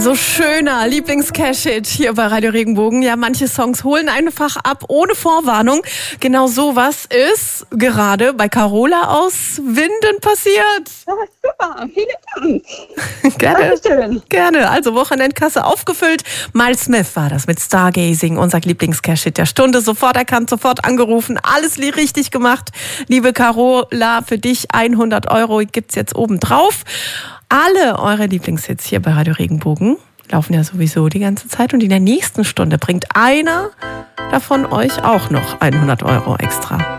So schöner Lieblings-Cash-Hit hier bei Radio Regenbogen. Ja, manche Songs holen einfach ab ohne Vorwarnung. Genau sowas ist gerade bei Carola aus Winden passiert. Ja, super. Vielen Dank. Gerne. Dankeschön. Gerne. Also Wochenendkasse aufgefüllt. Miles Smith war das mit Stargazing, unser Lieblings-Cash-Hit der Stunde. Sofort erkannt, sofort angerufen. Alles richtig gemacht. Liebe Carola, für dich 100 € gibt's jetzt oben drauf. Alle eure Lieblingshits hier bei Radio Regenbogen laufen ja sowieso die ganze Zeit. Und in der nächsten Stunde bringt einer davon euch auch noch 100 € extra.